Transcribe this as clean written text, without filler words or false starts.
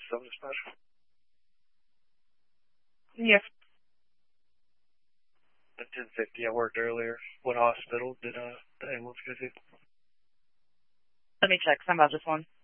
7 dispatch. Yes. At 10:50, I worked earlier. What hospital did the ambulance go to? Let me check. I'm about this one.